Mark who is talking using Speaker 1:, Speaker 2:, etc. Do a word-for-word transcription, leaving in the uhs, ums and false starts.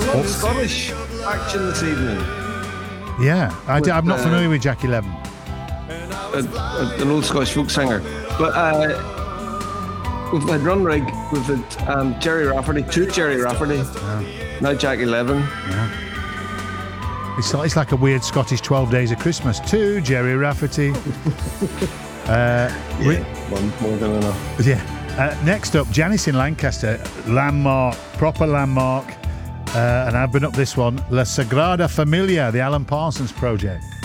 Speaker 1: Some Scottish action this evening.
Speaker 2: Yeah, I,
Speaker 1: With,
Speaker 2: am not
Speaker 1: uh,
Speaker 2: familiar with Jackie Levin.
Speaker 1: A, a, an old Scottish folk singer. But uh, we've had Run Rig, we've had um, Jerry Rafferty, two Jerry Rafferty,
Speaker 2: Yeah.
Speaker 1: now Jackie Levin.
Speaker 2: Yeah. It's like, it's like a weird Scottish twelve Days of Christmas. Two Jerry Rafferty. uh, we,
Speaker 1: Yeah, one more than enough.
Speaker 2: yeah. Uh, next up, Janice in Lancaster, landmark, proper landmark, uh, and I've been up this one, La Sagrada Familia, the Alan Parsons Project.